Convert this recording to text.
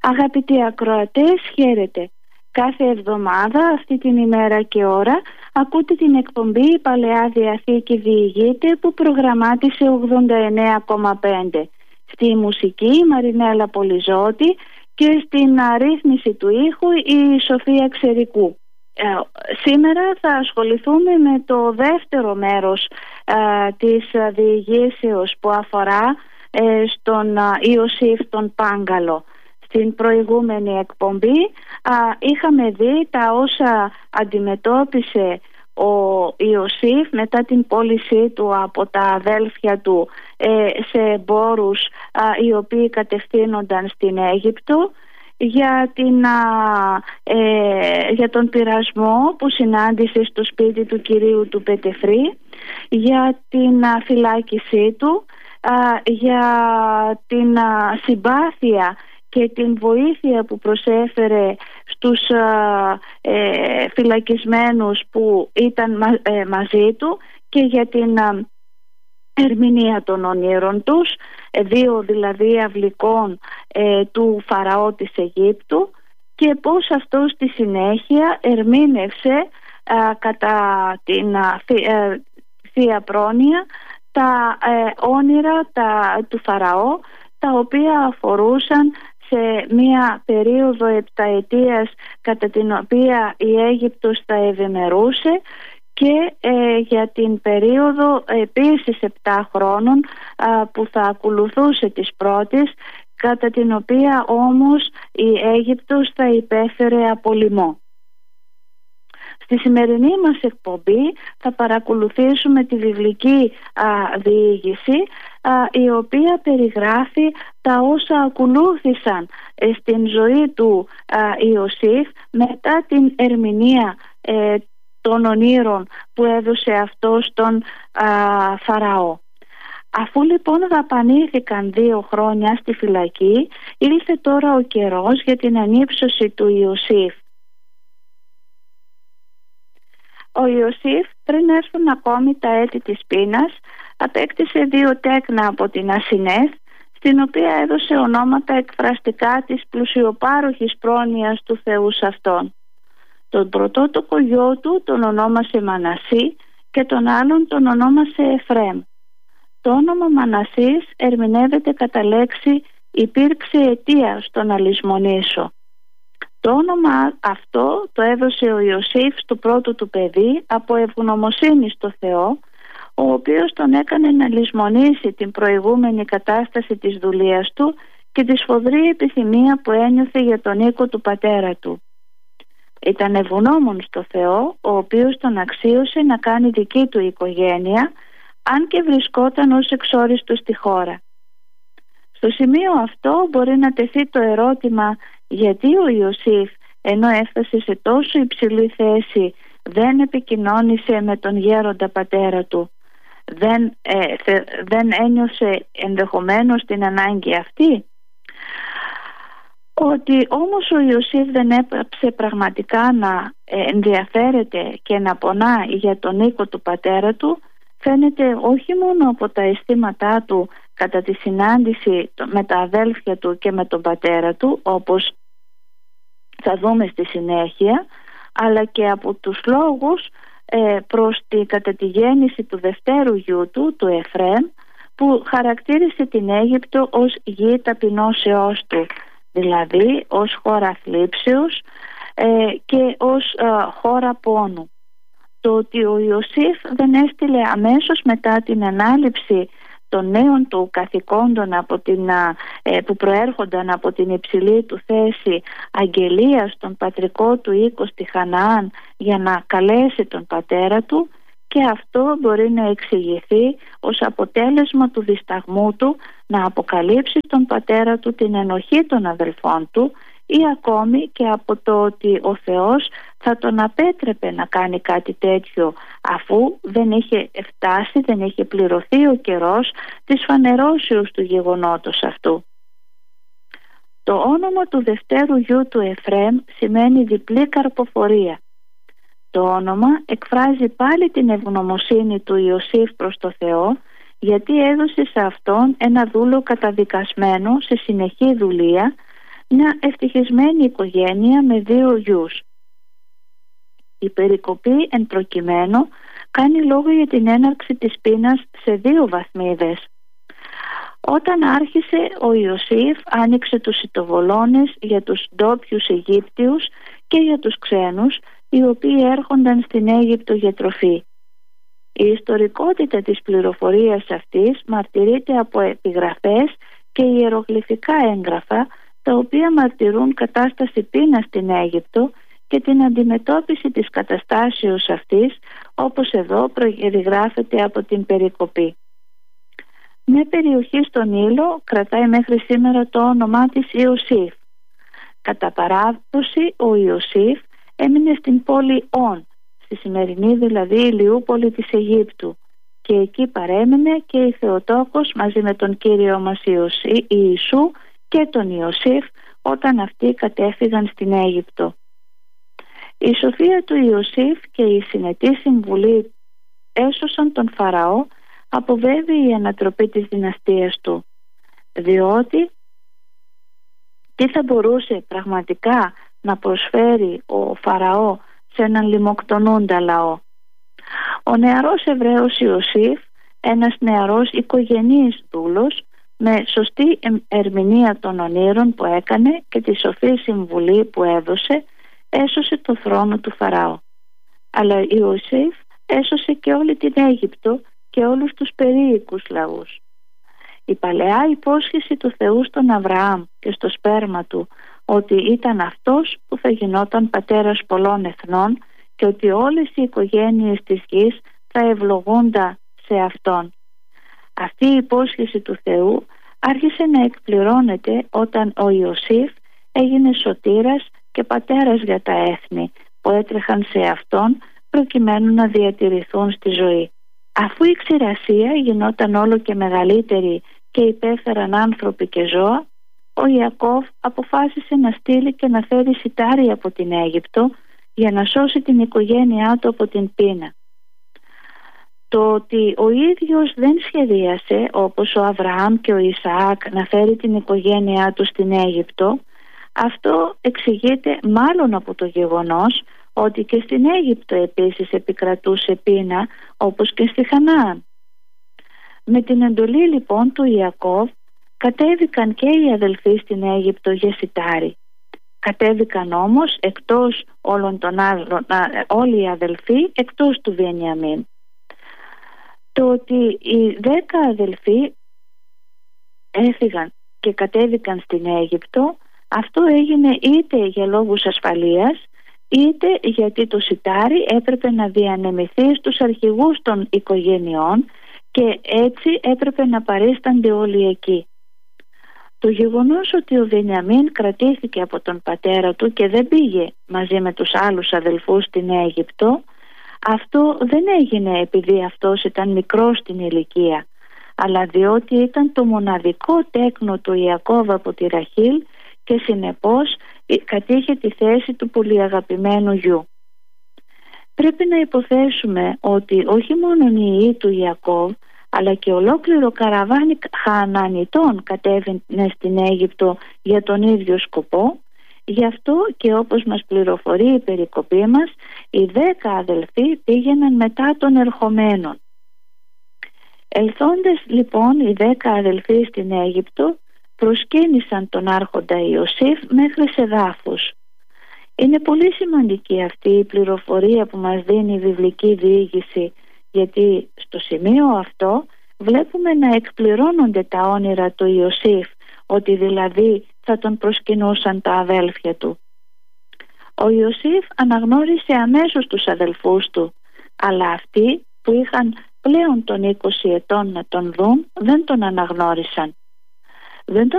Αγαπητοί ακροατές, χαίρετε. Κάθε εβδομάδα, αυτή την ημέρα και ώρα, ακούτε την εκπομπή «Η Παλαιά Διαθήκη διηγείται» που προγραμμάτισε 89,5. Στη μουσική η Μαρινέλα Πολυζώτη και στην αρρύθμιση του ήχου η Σοφία Ξερικού. Σήμερα θα ασχοληθούμε με το δεύτερο μέρος της διηγήσεως που αφορά στον Ιωσήφ τον Πάγκαλο. Στην προηγούμενη εκπομπή είχαμε δει τα όσα αντιμετώπισε ο Ιωσήφ μετά την πώλησή του από τα αδέλφια του σε εμπόρους οι οποίοι κατευθύνονταν στην Αίγυπτο, για τον πειρασμό που συνάντησε στο σπίτι του κυρίου του Πετεφρή, για την φυλάκισή του, για την συμπάθεια και την βοήθεια που προσέφερε στους φυλακισμένους που ήταν μαζί του και για την ερμηνεία των ονείρων τους, δύο δηλαδή αυλικών του Φαραώ της Αιγύπτου, και πώς αυτό στη συνέχεια ερμήνευσε κατά την Θεία Πρόνοια τα όνειρα του Φαραώ, τα οποία αφορούσαν σε μία περίοδο επταετίας κατά την οποία η Αίγυπτος θα ευημερούσε, και για την περίοδο επίσης 7 χρόνων που θα ακολουθούσε της πρώτης, κατά την οποία όμως η Αίγυπτος θα υπέφερε από λοιμό. Στη σημερινή μας εκπομπή θα παρακολουθήσουμε τη βιβλική διήγηση, η οποία περιγράφει τα όσα ακολούθησαν στην ζωή του Ιωσήφ μετά την ερμηνεία των ονείρων που έδωσε αυτό στον Φαραώ. Αφού λοιπόν δαπανήθηκαν 2 χρόνια στη φυλακή, ήλθε τώρα ο καιρός για την ανύψωση του Ιωσήφ. Ο Ιωσήφ, πριν έρθουν ακόμη τα έτη της πείνας, απέκτησε 2 τέκνα από την Ασινέθ, στην οποία έδωσε ονόματα εκφραστικά της πλουσιοπάροχης πρόνοιας του Θεού σ' αυτόν. Τον πρωτότοκο γιο του τον ονόμασε Μανασί και τον άλλον τον ονόμασε Εφραίμ. Το όνομα Μανασής ερμηνεύεται κατά λέξη «υπήρξε αιτία στο να λησμονήσω». Το όνομα αυτό το έδωσε ο Ιωσήφ στο πρώτο του παιδί από ευγνωμοσύνη στο Θεό, ο οποίος τον έκανε να λησμονήσει την προηγούμενη κατάσταση της δουλείας του και τη σφοδρή επιθυμία που ένιωθε για τον οίκο του πατέρα του. Ήταν ευγνώμων στο Θεό, ο οποίος τον αξίωσε να κάνει δική του οικογένεια, αν και βρισκόταν ως εξόριστος στη χώρα. Στο σημείο αυτό μπορεί να τεθεί το ερώτημα, γιατί ο Ιωσήφ, ενώ έφτασε σε τόσο υψηλή θέση, δεν επικοινώνησε με τον γέροντα πατέρα του? Δεν ένιωσε ενδεχομένως την ανάγκη αυτή? Ότι όμως ο Ιωσήφ δεν έπαψε πραγματικά να ενδιαφέρεται και να πονά για τον οίκο του πατέρα του, φαίνεται όχι μόνο από τα αισθήματά του κατά τη συνάντηση με τα αδέλφια του και με τον πατέρα του, όπως θα δούμε στη συνέχεια, αλλά και από τους λόγους κατά τη γέννηση του δευτέρου γιού του Εφραίμ, που χαρακτήρισε την Αίγυπτο ως γη ταπεινώσεώς του, δηλαδή ως χώρα θλίψεως και ως χώρα πόνου. Το ότι ο Ιωσήφ δεν έστειλε αμέσως μετά την ανάληψη των νέων του καθηκόντων που προέρχονταν από την υψηλή του θέση αγγελία στον πατρικό του οίκο στη Χαναάν για να καλέσει τον πατέρα του, και αυτό μπορεί να εξηγηθεί ως αποτέλεσμα του δισταγμού του να αποκαλύψει στον πατέρα του την ενοχή των αδελφών του, ή ακόμη και από το ότι ο Θεός θα τον απέτρεπε να κάνει κάτι τέτοιο, αφού δεν είχε φτάσει, δεν είχε πληρωθεί ο καιρός της φανερώσεως του γεγονότος αυτού. Το όνομα του δευτέρου γιου του Εφραίμ σημαίνει διπλή καρποφορία. Το όνομα εκφράζει πάλι την ευγνωμοσύνη του Ιωσήφ προς το Θεό, γιατί έδωσε σε αυτόν ένα δούλο καταδικασμένο σε συνεχή δουλεία, μια ευτυχισμένη οικογένεια με 2 γιους. Η περικοπή εν προκειμένου κάνει λόγο για την έναρξη της πείνας σε 2 βαθμίδες. Όταν άρχισε, ο Ιωσήφ άνοιξε τους σιτοβολώνες για τους ντόπιους Αιγύπτιους και για τους ξένους, οι οποίοι έρχονταν στην Αίγυπτο για τροφή. Η ιστορικότητα της πληροφορίας αυτής μαρτυρείται από επιγραφές και ιερογλυφικά έγγραφα, τα οποία μαρτυρούν κατάσταση πείνας στην Αίγυπτο και την αντιμετώπιση της καταστάσεως αυτής, όπως εδώ περιγράφεται από την περικοπή. Μια περιοχή στον Νείλο κρατάει μέχρι σήμερα το όνομά της Ιωσήφ. Κατά παράδοση, ο Ιωσήφ έμεινε στην πόλη Ον, στη σημερινή δηλαδή Ηλιούπολη της Αιγύπτου, και εκεί παρέμεινε και η Θεοτόκος μαζί με τον Κύριο μας Ιησού και τον Ιωσήφ όταν αυτοί κατέφυγαν στην Αίγυπτο. Η σοφία του Ιωσήφ και η συνετή συμβουλή έσωσαν τον Φαραώ από βέβαιη ανατροπή της δυναστείας του, διότι τι θα μπορούσε πραγματικά να προσφέρει ο Φαραώ σε έναν λιμοκτονούντα λαό? Ο νεαρός Εβραίος Ιωσήφ, ένας νεαρός οικογενής δούλος, με σωστή ερμηνεία των ονείρων που έκανε και τη σοφή συμβουλή που έδωσε, έσωσε το θρόνο του Φαραώ. Αλλά Ιωσήφ έσωσε και όλη την Αίγυπτο και όλους τους περίοικους λαούς. Η παλαιά υπόσχεση του Θεού στον Αβραάμ και στο σπέρμα του, ότι ήταν αυτός που θα γινόταν πατέρας πολλών εθνών και ότι όλες οι οικογένειες της γης θα ευλογούντα σε αυτόν. Αυτή η υπόσχεση του Θεού άρχισε να εκπληρώνεται όταν ο Ιωσήφ έγινε σωτήρας και πατέρας για τα έθνη που έτρεχαν σε αυτόν προκειμένου να διατηρηθούν στη ζωή. Αφού η ξηρασία γινόταν όλο και μεγαλύτερη και υπέφεραν άνθρωποι και ζώα, ο Ιακώβ αποφάσισε να στείλει και να φέρει σιτάρι από την Αίγυπτο για να σώσει την οικογένειά του από την πείνα. Το ότι ο ίδιος δεν σχεδίασε όπως ο Αβραάμ και ο Ισαάκ να φέρει την οικογένειά του στην Αίγυπτο, αυτό εξηγείται μάλλον από το γεγονός ότι και στην Αίγυπτο επίσης επικρατούσε πείνα όπως και στη Χανάαν. Με την εντολή λοιπόν του Ιακώβ κατέβηκαν και οι αδελφοί στην Αίγυπτο για σιτάρι. Κατέβηκαν όμως εκτός όλων των άλλων, όλοι οι αδελφοί εκτός του Βενιαμίν. Το ότι οι 10 αδελφοί έφυγαν και κατέβηκαν στην Αίγυπτο, αυτό έγινε είτε για λόγους ασφαλείας, είτε γιατί το σιτάρι έπρεπε να διανεμηθεί στους αρχηγούς των οικογενειών και έτσι έπρεπε να παρίστανται όλοι εκεί. Το γεγονός ότι ο Βενιαμίν κρατήθηκε από τον πατέρα του και δεν πήγε μαζί με τους άλλους αδελφούς στην Αίγυπτο, αυτό δεν έγινε επειδή αυτός ήταν μικρός στην ηλικία, αλλά διότι ήταν το μοναδικό τέκνο του Ιακώβ από τη Ραχήλ και συνεπώς κατήχε τη θέση του πολύ αγαπημένου γιου. Πρέπει να υποθέσουμε ότι όχι μόνο οι ιοί του Ιακώβ, αλλά και ολόκληρο καραβάνι Χανανιτών κατέβαινε στην Αίγυπτο για τον ίδιο σκοπό. Γι' αυτό και όπως μας πληροφορεί η περικοπή μας, οι 10 αδελφοί πήγαιναν μετά των ερχομένων. Ελθόντες λοιπόν οι 10 αδελφοί στην Αίγυπτο, προσκύνησαν τον άρχοντα Ιωσήφ μέχρι σε δάφους. Είναι πολύ σημαντική αυτή η πληροφορία που μας δίνει η βιβλική διήγηση, γιατί στο σημείο αυτό βλέπουμε να εκπληρώνονται τα όνειρα του Ιωσήφ, ότι δηλαδή θα τον προσκυνούσαν τα αδέλφια του. Ο Ιωσήφ αναγνώρισε αμέσως τους αδελφούς του, αλλά αυτοί που είχαν πλέον των 20 ετών να τον δουν δεν τον αναγνώρισαν. Δεν τον